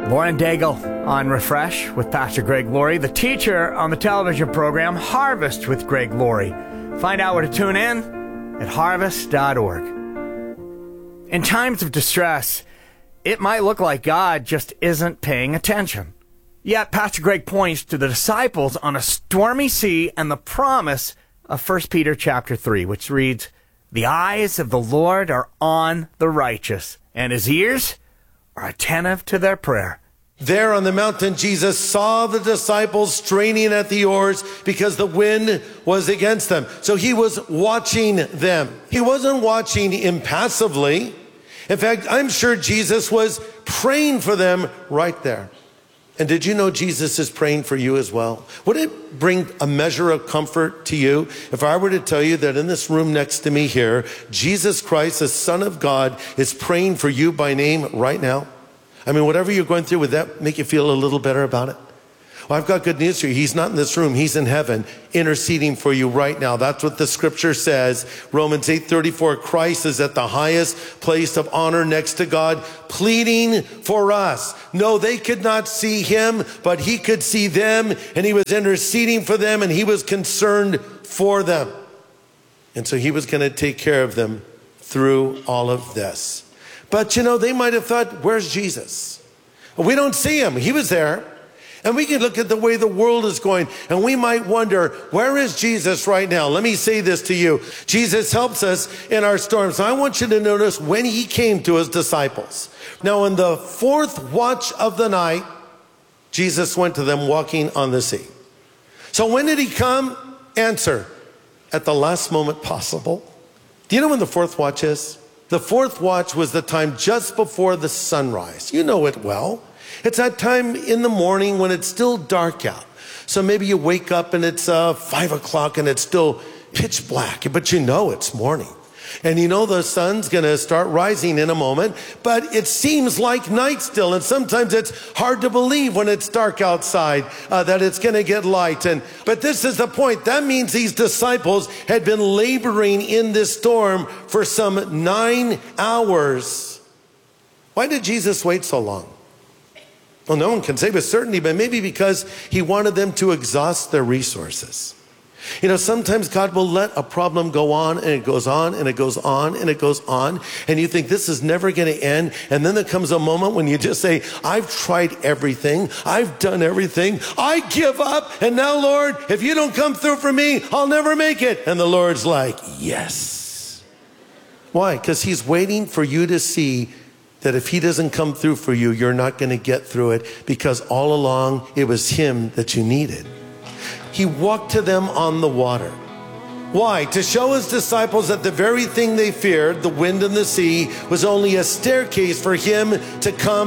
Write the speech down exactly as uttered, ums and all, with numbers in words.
Lauren Daigle on Refresh with Pastor Greg Laurie, the teacher on the television program Harvest with Greg Laurie. Find out where to tune in at harvest dot org. In times of distress, it might look like God just isn't paying attention. Yet Pastor Greg points to the disciples on a stormy sea and the promise of First Peter chapter three, which reads, "The eyes of the Lord are on the righteous, and his ears are attentive to their prayer." There on the mountain, Jesus saw the disciples straining at the oars because the wind was against them. So he was watching them. He wasn't watching impassively. In fact, I'm sure Jesus was praying for them right there. And did you know Jesus is praying for you as well? Would it bring a measure of comfort to you if I were to tell you that in this room next to me here, Jesus Christ, the Son of God, is praying for you by name right now? I mean, whatever you're going through, would that make you feel a little better about it? Well, I've got good news for you. He's not in this room. He's in heaven interceding for you right now. That's what the scripture says. Romans eight thirty-four, Christ is at the highest place of honor next to God, pleading for us. No, they could not see him, but he could see them, and he was interceding for them, and he was concerned for them. And so he was going to take care of them through all of this. But, you know, they might have thought, where's Jesus? We don't see him. He was there. And we can look at the way the world is going, and we might wonder, where is Jesus right now? Let me say this to you. Jesus helps us in our storms. I want you to notice when he came to his disciples. Now, in the fourth watch of the night, Jesus went to them walking on the sea. So when did he come? Answer, at the last moment possible. Do you know when the fourth watch is? The fourth watch was the time just before the sunrise. You know it well. It's that time in the morning when it's still dark out. So maybe you wake up and it's uh, five o'clock and it's still pitch black, but you know it's morning. And you know the sun's going to start rising in a moment, but it seems like night still. And sometimes it's hard to believe when it's dark outside uh, that it's going to get light. And but this is the point. That means these disciples had been laboring in this storm for some nine hours. Why did Jesus wait so long? Well, no one can say with certainty, but maybe because he wanted them to exhaust their resources. You know, sometimes God will let a problem go on and it goes on and it goes on and it goes on. And you think this is never going to end. And then there comes a moment when you just say, I've tried everything. I've done everything. I give up. And now, Lord, if you don't come through for me, I'll never make it. And the Lord's like, yes. Why? Because he's waiting for you to see that if he doesn't come through for you, you're not going to get through it, because all along it was him that you needed. He walked to them on the water. Why? To show his disciples that the very thing they feared, the wind and the sea, was only a staircase for him to come